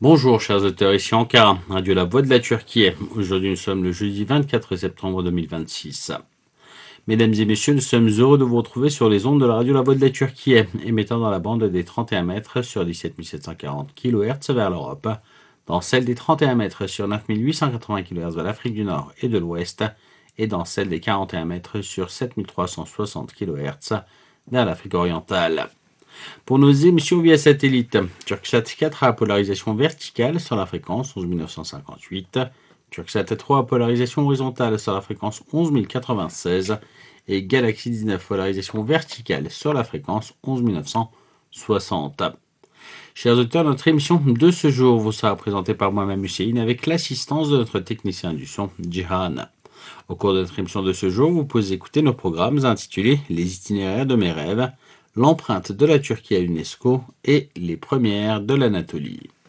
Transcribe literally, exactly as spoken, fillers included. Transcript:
Bonjour chers auditeurs, ici Ankara, Radio La Voix de la Turquie. Aujourd'hui nous sommes le jeudi vingt-quatre septembre deux mille vingt-six. Mesdames et messieurs, nous sommes heureux de vous retrouver sur les ondes de la Radio La Voix de la Turquie, émettant dans la bande des trente et un mètres sur dix-sept mille sept cent quarante kilohertz vers l'Europe, dans celle des trente et un mètres sur neuf mille huit cent quatre-vingts kilohertz vers l'Afrique du Nord et de l'Ouest, et dans celle des quarante et un mètres sur sept mille trois cent soixante kilohertz vers l'Afrique orientale. Pour nos émissions via satellite, Turksat quatre à polarisation verticale sur la fréquence onze mille neuf cent cinquante-huit, Turksat trois à polarisation horizontale sur la fréquence onze mille quatre-vingt-seize et Galaxy dix-neuf polarisation verticale sur la fréquence onze mille neuf cent soixante. Chers auditeurs, notre émission de ce jour vous sera présentée par moi-même Hussein avec l'assistance de notre technicien du son, Jihan. Au cours de notre émission de ce jour, vous pouvez écouter nos programmes intitulés Les itinéraires de mes rêves, l'empreinte de la Turquie à l'UNESCO et les premières de l'Anatolie.